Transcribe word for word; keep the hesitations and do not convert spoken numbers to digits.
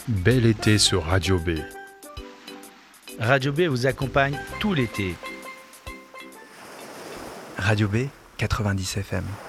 Bel été sur Radio B. Radio B vous accompagne tout l'été. Radio B, quatre-vingt-dix F M.